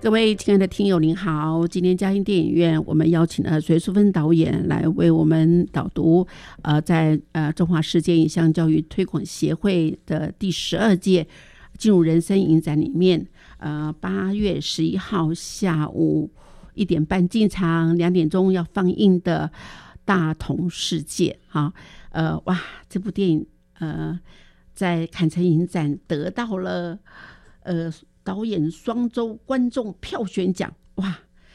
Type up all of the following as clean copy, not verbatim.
各位亲爱的听友您好，今天嘉兴电影院我们邀请了隋淑芬导演来为我们导读在中华世界影像教育推广协会的第12届进入人生影展里面8月11号下午1点半进场，2点钟要放映的大同世界哇，这部电影在坎城影展得到了导演双周观众票选奖，哇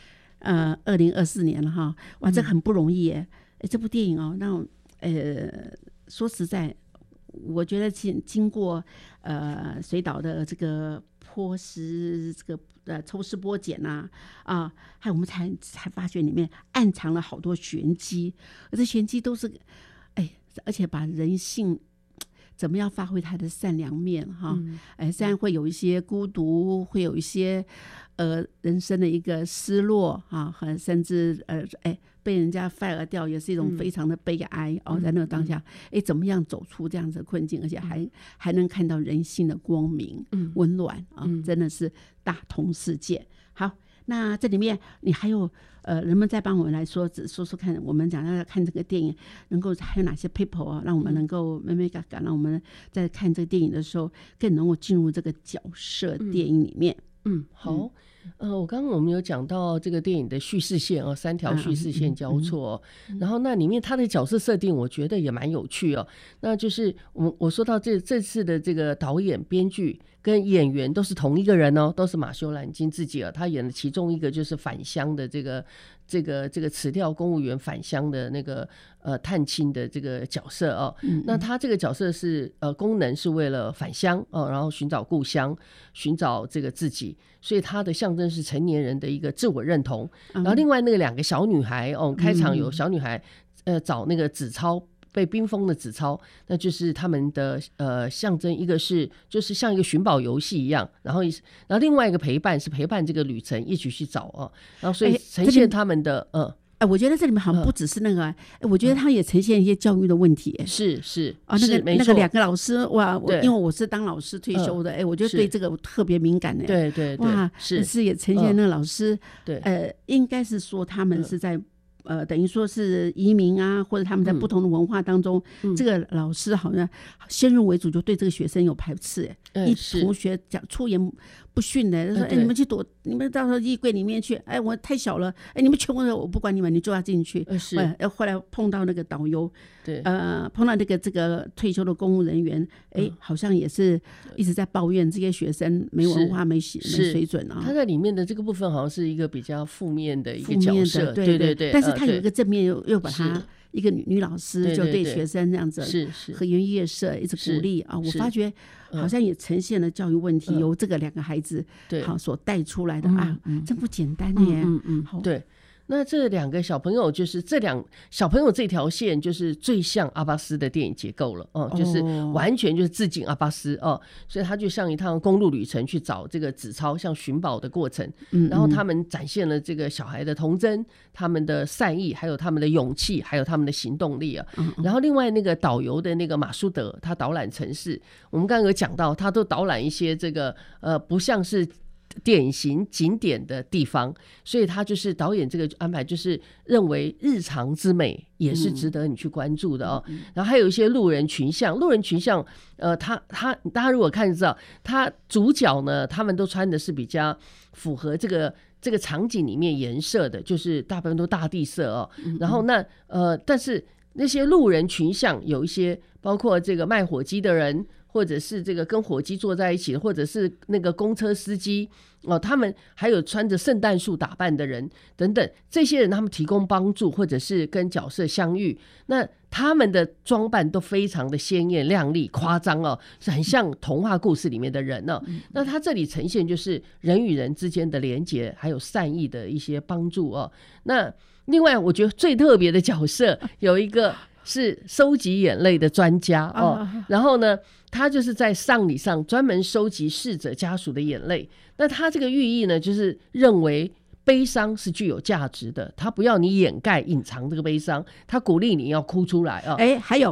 ，2024年了哈，哇，这很不容易耶。这部电影让说实在，我觉得经过隋导的这个剖尸这个抽丝剥茧还有我们才发觉里面暗藏了好多玄机，而这玄机都是而且把人性怎么样发挥他的善良面虽然会有一些孤独，会有一些人生的一个失落甚至被人家 fire 掉也是一种非常的悲哀在那个当下怎么样走出这样子的困境，而且还能看到人性的光明温暖真的是大同世界。好，那这里面你还有人们再帮我们来说看，我们讲要看这个电影能够还有哪些 people 让我们能够让我们在看这个电影的时候更能够进入这个角色电影里面。 好，我刚刚我们有讲到这个电影的叙事线3条叙事线交错然后那里面它的角色设定我觉得也蛮有趣那就是我说到这次的这个导演、编剧跟演员都是同一个人都是马修·兰金自己他演的其中一个就是返乡的这个辞掉公务员返乡的那个探亲的这个角色那他这个角色是功能是为了返乡然后寻找故乡，寻找这个自己，所以他的象征是成年人的一个自我认同然后另外那个2个小女孩开场有小女孩找那个纸钞被冰封的纸钞，那就是他们的象征，一个是就是像一个寻宝游戏一样，然后另外一个陪伴是陪伴这个旅程一起去找然后所以呈现他们的我觉得这里面好像不只是那个我觉得他也呈现一些教育的问题是那个2个老师哇，因为我是当老师退休的我觉得对这个特别敏感对哇，是也呈现那个老师对应该是说他们是在等于说是移民或者他们在不同的文化当中这个老师好像先入为主就对这个学生有排斥一同学讲出言不逊的说你们去躲，你们到时候衣柜里面去我太小了你们全部我不管你们，你就要进去后来碰到那个导游对碰到这个退休的公务人员好像也是一直在抱怨这些学生没文化没水准他在里面的这个部分好像是一个比较负面的一个角色对但是他有一个正面又把他一个女老师就对学生这样子和颜悦色一直鼓励我发觉好像也呈现了教育问题由这个2个孩子所带出来的真不简单耶对，那这2个小朋友就是小朋友这条线就是最像阿巴斯的电影结构了就是完全就是致敬阿巴斯所以他就像一趟公路旅程去找这个纸钞，像寻宝的过程然后他们展现了这个小孩的童真，他们的善意，还有他们的勇气，还有他们的行动力然后另外那个导游的那个马苏德，他导览城市，我们刚刚有讲到他都导览一些这个不像是典型景点的地方，所以他就是导演这个安排就是认为日常之美也是值得你去关注的然后还有一些路人群像大家如果看就知道他主角呢他们都穿的是比较符合这个场景里面颜色的，就是大部分都大地色然后但是那些路人群像有一些包括这个卖火鸡的人，或者是这个跟火鸡坐在一起的，或者是那个公车司机他们还有穿着圣诞树打扮的人等等，这些人他们提供帮助或者是跟角色相遇，那他们的装扮都非常的鲜艳亮丽夸张是很像童话故事里面的人那他这里呈现就是人与人之间的连结还有善意的一些帮助那另外我觉得最特别的角色有一个是收集眼泪的专家然后呢他就是在丧礼上专门收集逝者家属的眼泪，那他这个寓意呢就是认为悲伤是具有价值的，他不要你掩盖隐藏这个悲伤，他鼓励你要哭出来还有对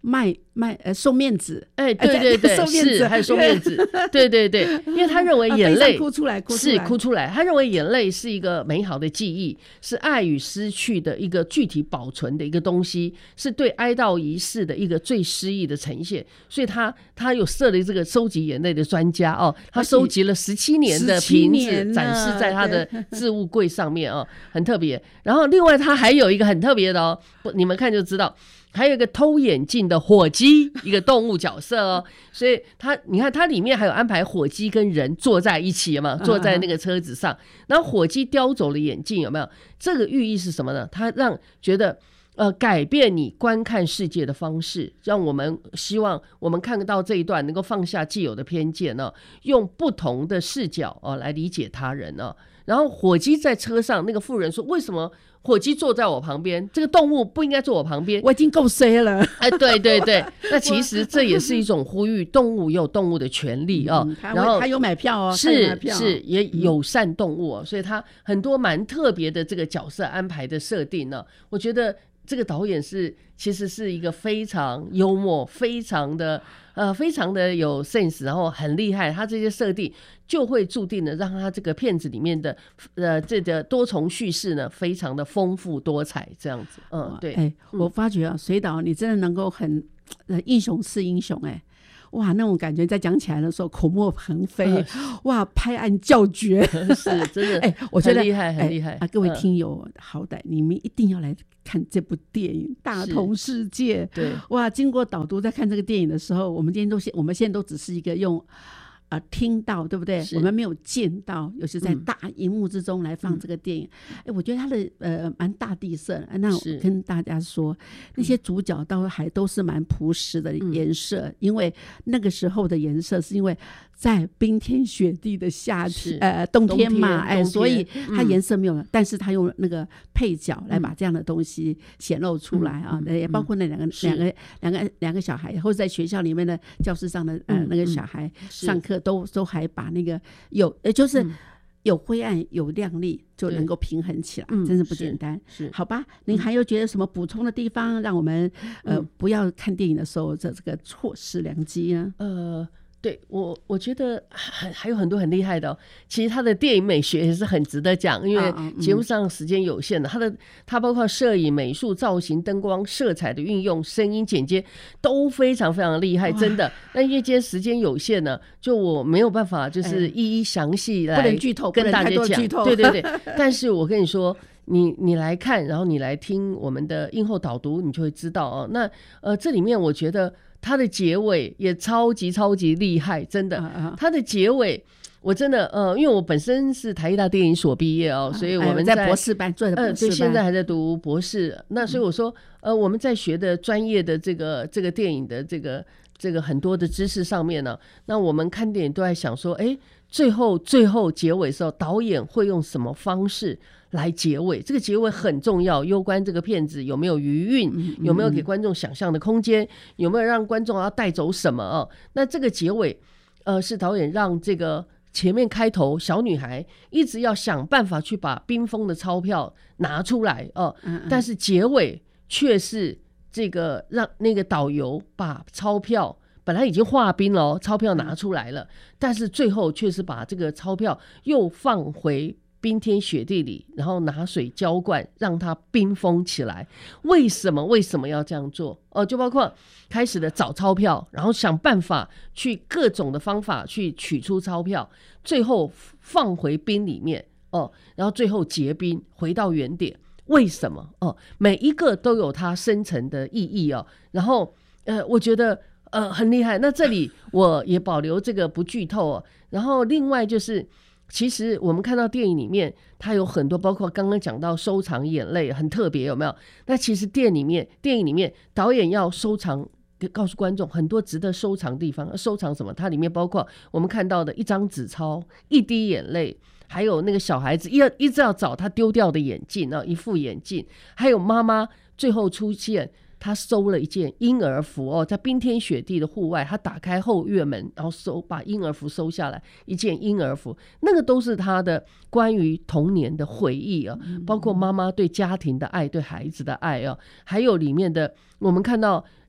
送面子， 对对对， 送面子是还有送面子，对对对，因为他认为眼泪哭出来， 他认为眼泪是一个美好的记忆，是爱与失去的一个具体保存的一个东西，是对哀悼仪式的一个最诗意的呈现，所以他有设立这个收集眼泪的专家他收集了17年的瓶子展示在他的置物柜上面很特别。然后另外他还有一个很特别的你们看就知道，还有一个偷眼镜的火鸡，一个动物角色所以你看它里面还有安排火鸡跟人坐在一起，有没有？坐在那个车子上，然后火鸡叼走了眼镜，有没有？这个寓意是什么呢？它让觉得改变你观看世界的方式，让我们希望我们看到这一段能够放下既有的偏见用不同的视角来理解他人然后火鸡在车上，那个妇人说：“为什么火鸡坐在我旁边？这个动物不应该坐我旁边。” 我已经够衰了。 对对对，那其实这也是一种呼吁，动物也有动物的权利然后他有买票是也友善动物所以他很多蛮特别的这个角色安排的设定我觉得这个导演其实是一个非常幽默，非常的有 sense， 然后很厉害。他这些设定就会注定的让他这个片子里面的这个多重叙事呢，非常的丰富多彩，这样子。对。 我发觉水导你真的能够很英雄是英雄哇，那种感觉在讲起来的时候口沫横飞哇，拍案叫绝是真的我觉得很厉害很厉害各位听友好歹你们一定要来看这部电影《大同世界》。 对， 哇，经过导读在看这个电影的时候，我们现在都只是一个用听到，对不对？我们没有见到，有时在大荧幕之中来放这个电影。我觉得它的蛮大地色。那我跟大家说，那些主角都是蛮朴实的颜色，因为那个时候的颜色是因为在冰天雪地的夏天冬天嘛，所以它颜色没有，但是它用那个配角来把这样的东西显露出来也包括那两个小孩，或者在学校里面的教室上的那个小孩上课都还把那个就是有灰暗有亮丽就能够平衡起来，真是不简单。好吧，您还有觉得什么补充的地方，让我们不要看电影的时候这个错失良机呢？ 对，我觉得还有很多很厉害的其实他的电影美学也是很值得讲，因为节目上时间有限的，他包括摄影、美术、造型、灯光、色彩的运用、声音剪接都非常非常厉害，真的。那因为今天时间有限呢，就我没有办法就是一一详细来跟大家讲，对对对。但是我跟你说，你来看，然后你来听我们的映后导读，你就会知道那这里面我觉得它的结尾也超级超级厉害，真的。它的结尾我真的因为我本身是台艺大电影所毕业所以我们在博士班做的博士班， 对，现在还在读博士。那所以我说我们在学的专业的这个电影的这个很多的知识上面呢，那我们看电影都在想说，最后结尾的时候，导演会用什么方式来结尾？这个结尾很重要，攸关这个片子有没有余韵，有没有给观众想象的空间，有没有让观众要带走什么那这个结尾是导演让这个前面开头小女孩一直要想办法去把冰封的钞票拿出来但是结尾却是这个让那个导游把钞票本来已经化冰了钞票拿出来了，但是最后却是把这个钞票又放回冰天雪地里，然后拿水浇灌让它冰封起来。为什么要这样做就包括开始的找钞票，然后想办法去各种的方法去取出钞票，最后放回冰里面然后最后结冰回到原点。为什么每一个都有它深层的意义然后我觉得很厉害。那这里我也保留这个不剧透然后另外就是其实我们看到电影里面它有很多，包括刚刚讲到收藏眼泪很特别，有没有？那其实电影里面导演要收藏，告诉观众很多值得收藏的地方。收藏什么？它里面包括我们看到的一张纸钞、一滴眼泪，还有那个小孩子一直要找他丢掉的眼镜一副眼镜，还有妈妈最后出现他收了一件婴儿服在冰天雪地的户外，他打开后院门，然后把婴儿服收下来，一件婴儿服，那个都是他的关于童年的回忆包括妈妈对家庭的爱，对孩子的爱还有里面的我们看到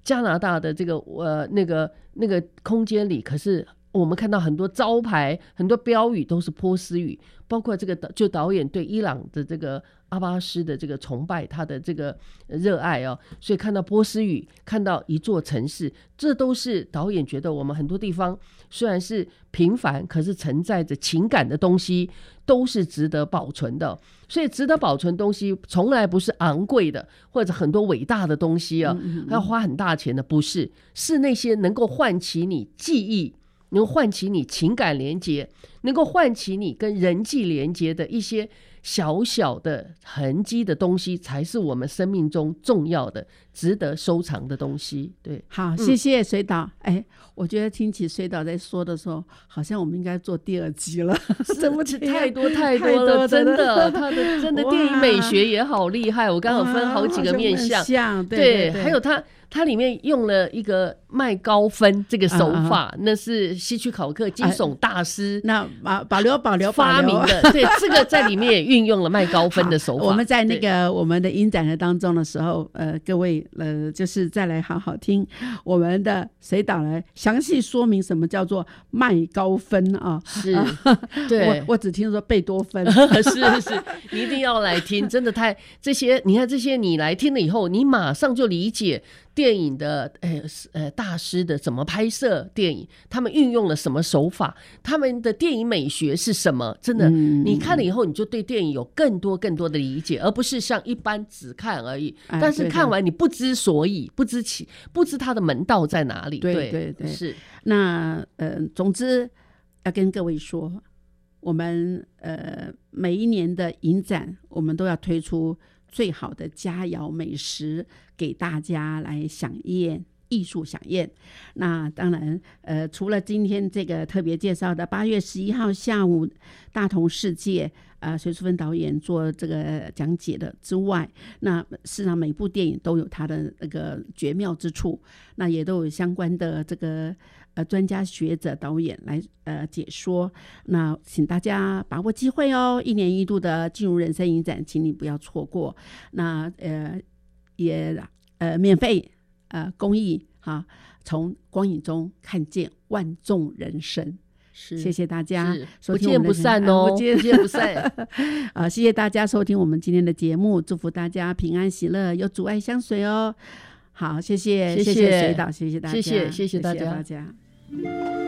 加拿大的这个那个空间里，可是我们看到很多招牌、很多标语都是波斯语，包括这个就导演对伊朗的这个阿巴斯的这个崇拜，他的这个热爱哦，所以看到波斯语，看到一座城市，这都是导演觉得我们很多地方虽然是平凡，可是承载着情感的东西，都是值得保存的。所以值得保存东西从来不是昂贵的或者很多伟大的东西啊，要花很大钱的，不是，是那些能够唤起你记忆，能够唤起你情感连结，能够唤起你跟人际连结的一些小小的痕迹的东西，才是我们生命中重要的值得收藏的东西。对， 好，谢谢水导。我觉得听起水导在说的时候，好像我们应该做第2集了。 怎么太多了，真的，他的真的电影美学也好厉害。我刚刚有分好几个面向， 对， 还有它里面用了一个麦高芬这个手法，那是希区考克惊悚大师那保留发明的。对，这个在里面也运用了麦高芬的手法。 我们在那个我们的影展的当中的时候，各位就是再来好好听我们的水导来详细说明什么叫做麦高芬啊。 是，对， 我只听说贝多芬。 是，你一定要来听，真的这些，你看这些你来听了以后，你马上就理解电影的大师的怎么拍摄电影，他们运用了什么手法，他们的电影美学是什么。真的，你看了以后，你就对电影有更多的理解，而不是像一般只看而已。但是看完你不知所以，不知他的门道在哪里。 对， 是。 那总之要跟各位说，我们每一年的影展，我们都要推出最好的佳肴美食给大家来飨宴，艺术飨宴。那当然除了今天这个特别介绍的8月11号下午大同世界隋淑芬导演做这个讲解的之外，那事实上每部电影都有它的那个绝妙之处，那也都有相关的这个专家学者导演来解说。那请大家把握机会哦，1年1度的进入人生影展，请你不要错过。那也免费公益哈，从光影中看见万众人生。谢谢大家收听我们的，不见不散哦，不见不散。 谢谢大家收听我们今天的节目，祝福大家平安喜乐，有阻碍相随哦。好，谢谢水导，谢谢大家， 谢谢大家。